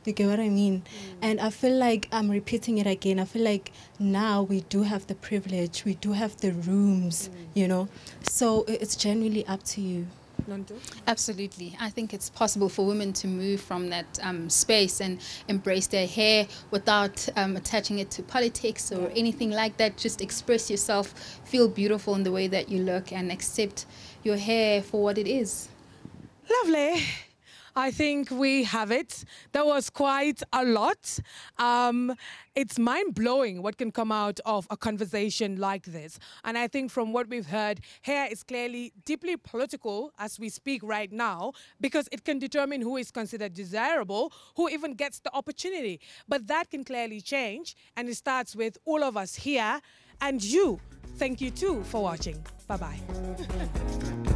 You get what I mean? And I feel like I'm repeating it again. I feel like now we do have the privilege, we do have the rooms, you know. So it's genuinely up to you. Nonto? Absolutely. I think it's possible for women to move from that space and embrace their hair without attaching it to politics or anything like that. Just express yourself, feel beautiful in the way that you look, and accept your hair for what it is. Lovely. I think we have it. That was quite a lot. It's mind-blowing what can come out of a conversation like this. And I think from what we've heard, hair is clearly deeply political as we speak right now, because it can determine who is considered desirable, who even gets the opportunity. But that can clearly change, and it starts with all of us here and you. Thank you too for watching. Bye-bye.